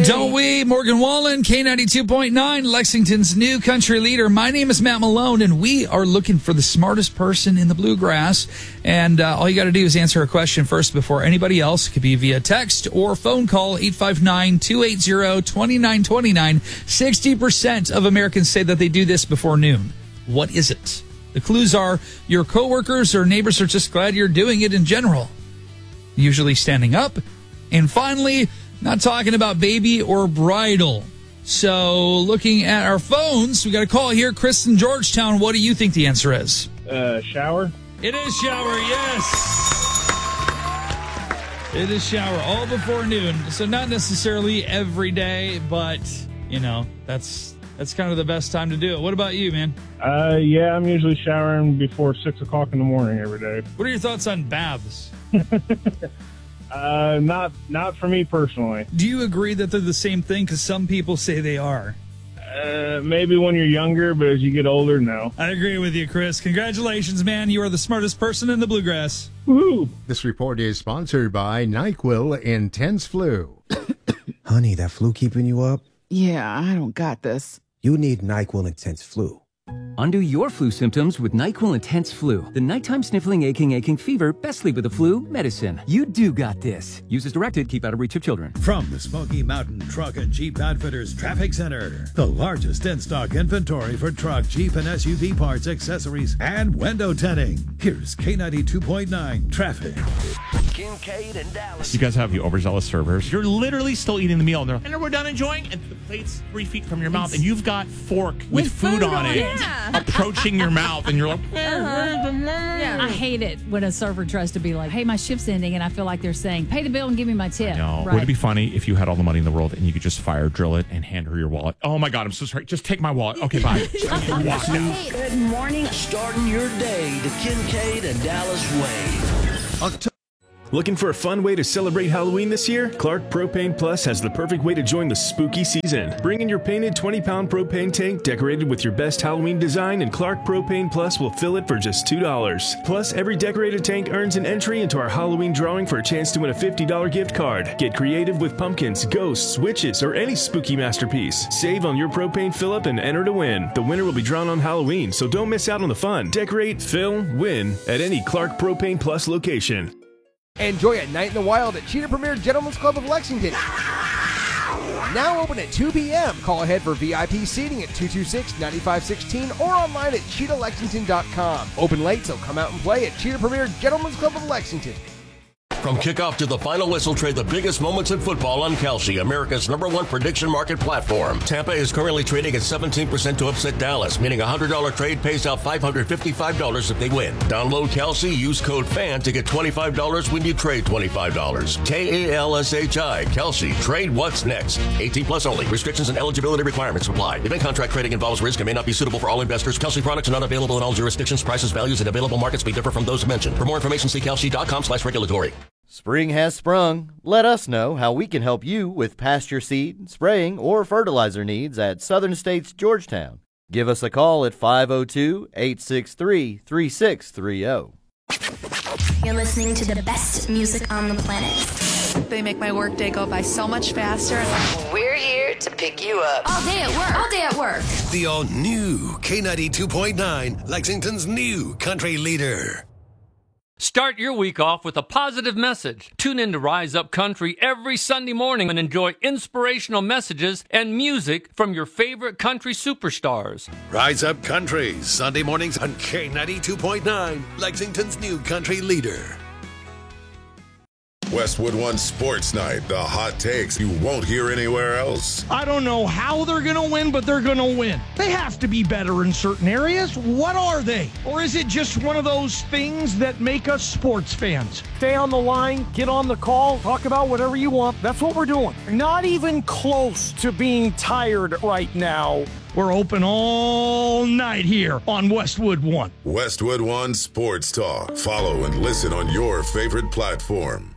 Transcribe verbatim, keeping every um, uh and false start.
Don't we? Morgan Wallen, K ninety-two point nine, Lexington's new country leader. My name is Matt Malone, and we are looking for the smartest person in the bluegrass. And uh, all you got to do is answer a question first before anybody else. It could be via text or phone call, eight five nine, two eight zero, two nine two nine. sixty percent of Americans say that they do this before noon. What is it? The clues are your coworkers or neighbors are just glad you're doing it in general. Usually standing up. And finally, not talking about baby or bridal. So looking at our phones, we got a call here. Chris in Georgetown, what do you think the answer is? Uh, shower? It is shower, yes. It is shower all before noon. So not necessarily every day, but, you know, that's that's kind of the best time to do it. What about you, man? Uh, yeah, I'm usually showering before six o'clock in the morning every day. What are your thoughts on baths? Uh, not not for me personally. Do you agree that they're the same thing? Because some people say they are. Uh, maybe when you're younger, but as you get older, no. I agree with you, Chris. Congratulations, man. You are the smartest person in the bluegrass. Woohoo! This report is sponsored by NyQuil Intense Flu. Honey, that flu keeping you up? Yeah, I don't got this. You need NyQuil Intense Flu. Undo your flu symptoms with NyQuil Intense Flu. The nighttime sniffling, aching, aching fever, best sleep with the flu medicine. You do got this. Use as directed. Keep out of reach of children. From the Smoky Mountain Truck and Jeep Outfitters Traffic Center, the largest in-stock inventory for truck, Jeep, and S U V parts, accessories, and window tinting. Here's K ninety-two point nine Traffic. Kincaid and Dallas. You guys have you overzealous servers. You're literally still eating the meal, and they're like, and we're done enjoying, and the plate's three feet from your mouth, and you've got fork with, with food, food on, on it, it. Yeah. approaching your mouth, and you're like, uh-huh. Yeah. I hate it when a server tries to be like, hey, my shift's ending, and I feel like they're saying, pay the bill and give me my tip. No. Right. Would it be funny if you had all the money in the world and you could just fire drill it and hand her your wallet? Oh my God, I'm so sorry. Just take my wallet. Okay, bye. Good morning. Starting your day the Kincaid and Dallas way. October. Looking for a fun way to celebrate Halloween this year? Clark Propane Plus has the perfect way to join the spooky season. Bring in your painted twenty pound propane tank decorated with your best Halloween design, and Clark Propane Plus will fill it for just two dollars. Plus, every decorated tank earns an entry into our Halloween drawing for a chance to win a fifty dollar gift card. Get creative with pumpkins, ghosts, witches, or any spooky masterpiece. Save on your propane fill-up and enter to win. The winner will be drawn on Halloween, so don't miss out on the fun. Decorate, fill, win at any Clark Propane Plus location. Enjoy a night in the wild at Cheetah Premier Gentlemen's Club of Lexington. Now open at two p.m. Call ahead for V I P seating at two two six, nine five one six or online at cheetah lexington dot com. Open late, so come out and play at Cheetah Premier Gentlemen's Club of Lexington. From kickoff to the final whistle, trade the biggest moments in football on Kalshi, America's number one prediction market platform. Tampa is currently trading at seventeen percent to upset Dallas, meaning a one hundred dollar trade pays out five hundred fifty-five dollars if they win. Download Kalshi, use code FAN to get twenty-five dollars when you trade twenty-five dollars. K A L S H I, Kalshi. Trade what's next. eighteen plus only. Restrictions and eligibility requirements apply. Event contract trading involves risk and may not be suitable for all investors. Kalshi products are not available in all jurisdictions. Prices, values, and available markets may differ from those mentioned. For more information, see kalshi dot com slash regulatory. Spring has sprung. Let us know how we can help you with pasture seed, spraying, or fertilizer needs at Southern States Georgetown. Give us a call at five oh two, eight six three, three six three oh. You're listening to the best music on the planet. They make my workday go by so much faster. We're here to pick you up. All day at work. All day at work. The all-new K ninety-two point nine, Lexington's new country leader. Start your week off with a positive message. Tune in to Rise Up Country every Sunday morning and enjoy inspirational messages and music from your favorite country superstars. Rise Up Country, Sunday mornings on K ninety-two point nine, Lexington's new country leader. Westwood One Sports Night, the hot takes you won't hear anywhere else. I don't know how they're going to win, but they're going to win. They have to be better in certain areas. What are they? Or is it just one of those things that make us sports fans? Stay on the line, get on the call, talk about whatever you want. That's what we're doing. Not even close to being tired right now. We're open all night here on Westwood One. Westwood One Sports Talk. Follow and listen on your favorite platform.